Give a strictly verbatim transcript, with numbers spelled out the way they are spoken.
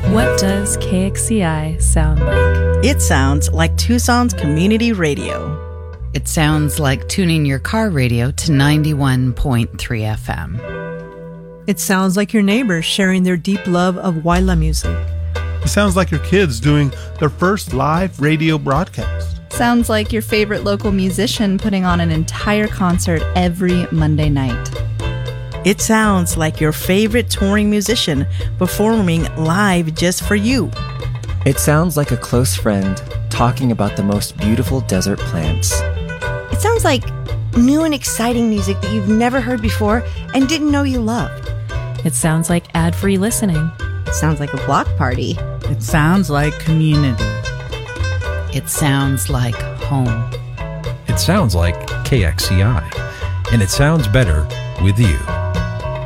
What does K X C I sound like? It sounds like Tucson's community radio. It sounds like tuning your car radio to ninety-one point three F M. It sounds like your neighbors sharing their deep love of Waila music. It sounds like your kids doing their first live radio broadcast. Sounds like your favorite local musician putting on an entire concert every Monday night. It sounds like your favorite touring musician performing live just for you. It sounds like a close friend talking about the most beautiful desert plants. It sounds like new and exciting music that you've never heard before and didn't know you loved. It sounds like ad-free listening. It sounds like a block party. It sounds like community. It sounds like home. It sounds like K X C I. And it sounds better with you.